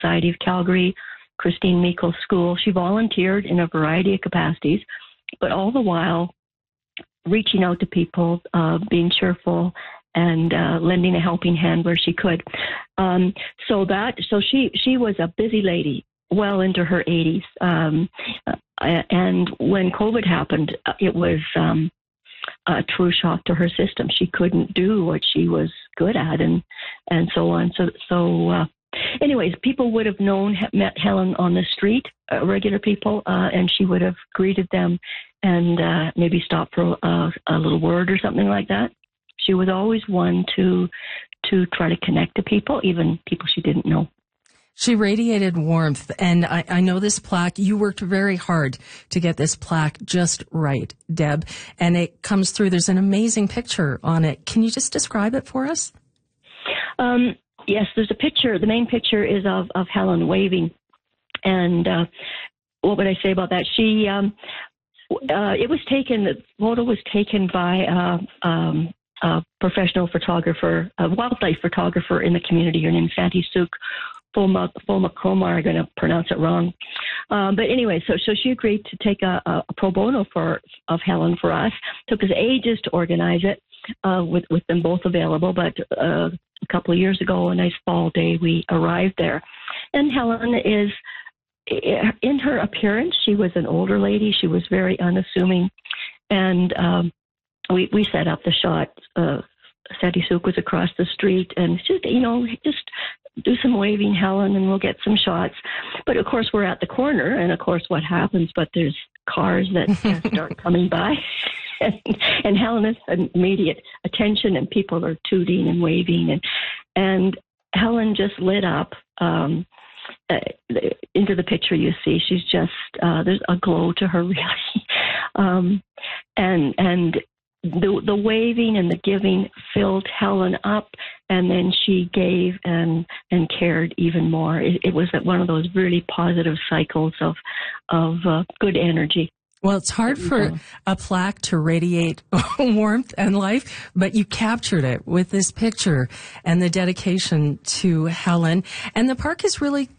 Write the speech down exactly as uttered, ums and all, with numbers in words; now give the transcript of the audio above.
Society of Calgary, Christine Miko School. She volunteered in a variety of capacities, but all the while reaching out to people, uh, being cheerful, and uh, lending a helping hand where she could. Um, so that, so she she was a busy lady, well into her eighties. Um, and when COVID happened, it was um, a true shock to her system. She couldn't do what she was good at, and and so on. So so. Uh, Anyways, people would have known, met Helen on the street, uh, regular people, uh, and she would have greeted them and uh, maybe stopped for a, a little word or something like that. She was always one to to try to connect to people, even people she didn't know. She radiated warmth, and I, I know this plaque, you worked very hard to get this plaque just right, Deb, and it comes through. There's an amazing picture on it. Can you just describe it for us? Um Yes, there's a picture. The main picture is of, of Helen waving. And uh, what would I say about that? She, um, uh, it was taken, the photo was taken by uh, um, a professional photographer, a wildlife photographer in the community. Her name is Santi Suk Fomakromar. I'm going to pronounce it wrong. Um, but anyway, so so she agreed to take a, a pro bono for of Helen for us. It took us ages to organize it uh, with, with them both available, but uh, a couple of years ago, a nice fall day, we arrived there. And Helen is, in her appearance, she was an older lady. She was very unassuming. And um, we, we set up the shot. Uh, Santi Suk was across the street, and just, you know, just do some waving, Helen, and we'll get some shots. But, of course, we're at the corner, and, of course, what happens? But there's cars that start coming by. And, and Helen has immediate attention, and people are tooting and waving, and and Helen just lit up um, uh, into the picture. You see, she's just uh, there's a glow to her, really, um, and and the the waving and the giving filled Helen up, and then she gave and and cared even more. It, it was one of those really positive cycles of of uh, good energy. Well, it's hard for a plaque to radiate warmth and life, but you captured it with this picture and the dedication to Helen. And the park is really